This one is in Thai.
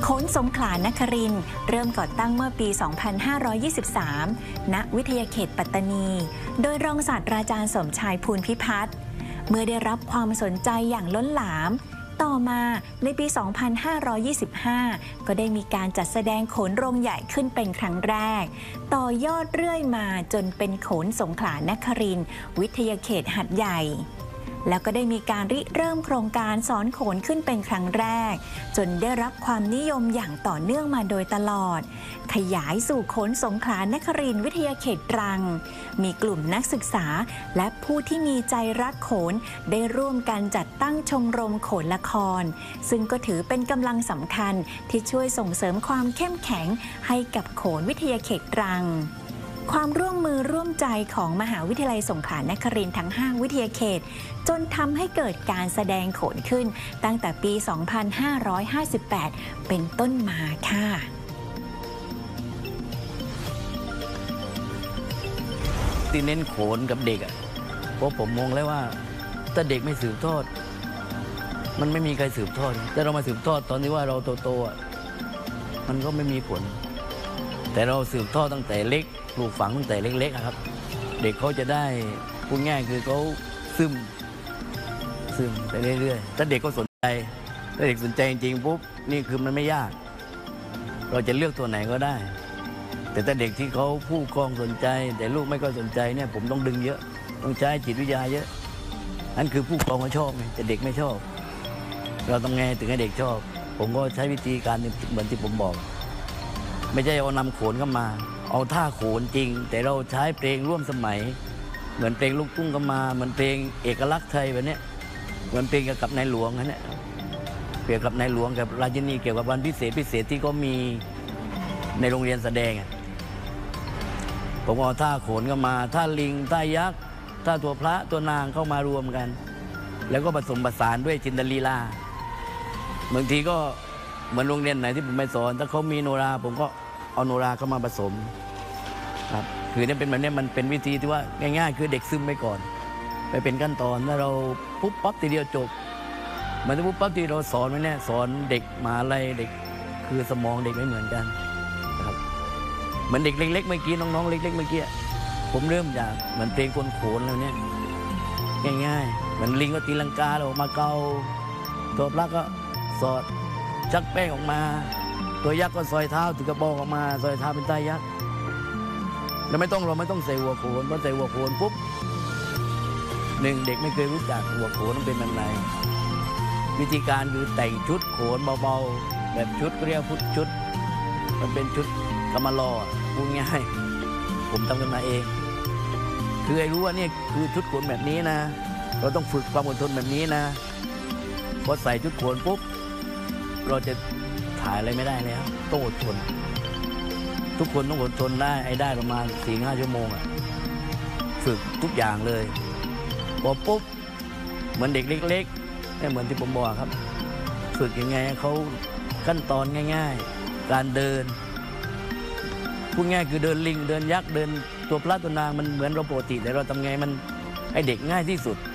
โขนสงขลานครินทร์เริ่มก่อตั้งเมื่อปี 2523 ณ วิทยาเขตปัตตานี โดยรองศาสตราจารย์สมชายภูลพิพัฒน์เมื่อได้รับความสนใจอย่างล้นหลามต่อมาในปี 2525 ก็ได้มีการจัดแสดงโขนโรงใหญ่ขึ้นเป็นครั้งแรกต่อยอดเรื่อยมาจนเป็นโขนสงขลานครินทร์วิทยาเขตหัดใหญ่แล้วก็ได้มีการริเริ่มโครงการสอนโขนขึ้นเป็นครั้งแรกจนได้รับความนิยมอย่างต่อเนื่องมาโดยตลอดขยายสู่โขนสงขลานครินทร์วิทยาเขตตรังมีกลุ่มนักศึกษาและผู้ที่มีใจรักโขนได้ร่วมกันจัดตั้งชมรมโขนละครซึ่งก็ถือเป็นกำลังสำคัญที่ช่วยส่งเสริมความเข้มแข็งให้กับโขนวิทยาเขตตรังความร่วมมือร่วมใจของมหาวิทยาลัยสงขลานครินทร์ทั้ง5วิทยาเขตจนทำให้เกิดการแสดงโขนขึ้นตั้งแต่ปี 2558 เป็นต้นมาค่ะที่เน้นโขนกับเด็กเพราะผมมองแล้วว่าถ้าเด็กไม่สืบทอดมันไม่มีใครสืบทอดแต่เรามาสืบทอดตอนที่ว่าเราโตๆมันก็ไม่มีผลแต่เราสืบทอดตั้งแต่เล็กปลูกฝังตั้งแต่เล็กๆครับเด็กเขาจะได้พูดง่ายคือเขาซึมไปเรื่อยๆถ้าเด็กก็สนใจถ้าเด็กสนใจจริงๆปุ๊บนี่คือมันไม่ยากเราจะเลือกตัวไหนก็ได้แต่ถ้าเด็กที่เขาผู้ปกครองสนใจแต่ลูกไม่ก็สนใจเนี่ยผมต้องดึงเยอะต้องใช้จิตวิทยาเยอะนั่นคือผู้ปกครองเขาชอบไงแต่เด็กไม่ชอบเราต้องไงถึงให้เด็กชอบผมก็ใช้วิธีการเหมือนที่ผมบอกไม่ใช่เอานำโขนเข้ามาเอาท่าโขนจริงแต่เราใช้เพลงร่วมสมัยเหมือนเพลงลูกทุ่งก็มาเหมือนเพลงเอกลักษณ์ไทยแบบนี้เหมือนเพลงเกี่ยวกับในหลวงนั่นแหละเกี่ยวกับในหลวงกับราชินีเกี่ยวกับวันพิเศษที่ก็มีในโรงเรียนแสดงผมเอาท่าโขนเข้ามาท่าลิงท่ายักษ์ท่าตัวพระตัวนางเข้ามารวมกันแล้วก็ผสมผสานด้วยจินตลีลาบางทีก็เหมือนโรงเรียนไหนที่ผมไปสอนถ้าเขามีโนราผมก็เอาโนราเข้ามาผสมครับคือเนี่ยเป็นแบบนี้มันเป็นวิธีที่ว่าง่ายๆคือเด็กซึมไปก่อนไปเป็นขั้นตอนถ้าเราปุ๊บปั๊บทีเดียวจบมันจะปุ๊บปั๊บทีเราสอนไว้เนี่ยสอนเด็กมหาลัยเด็กคือสมองเด็กไม่เหมือนกันครับเหมือนเด็กเล็กๆเมื่อกี้น้องๆเล็กๆเมื่อกี้ผมเริ่มจากเหมือนเพลงโขนแล้วเนี่ยง่ายๆเหมือนลิงก็ตีลังกาแล้วออกมาเกาตัวพระก็สอดชักแป้งออกมาตัวยักษ์ก็ซอยเท้าถือกระบอกออกมาซอยเท้าเป็นใต้ยักษ์เราไม่ต้องใส่หัวโขนเพราะใส่หัวโขนปุ๊บหนึ่งเด็กไม่เคยรู้จักหัวโขนเป็นแบบไหนวิธีการคือแต่งชุดโขนเบาๆแบบชุดเรียกชุดมันเป็นชุดกำมะลอพูดง่ายผมทำกันมาเองคือให้รู้ว่านี่คือชุดโขนแบบนี้นะเราต้องฝึกความอดทนแบบนี้นะพอใส่ชุดโขนปุ๊บเราจะถ่ายอะไรไม่ได้แล้วต้องอดทนทุกคนต้องอดทนได้ประมาณ 4-5 ชั่วโมงฝึกทุกอย่างเลยพอปุ๊บเหมือนเด็กเล็กๆเหมือนที่ผมบอกครับฝึกยังไงเขาขั้นตอนง่ายๆการเดินพูดง่ายคือเดินลิงเดินยักษ์เดินตัวพระตัวนางมันเหมือนเราปกติแต่เราทำไงมันให้เด็กง่ายที่สุด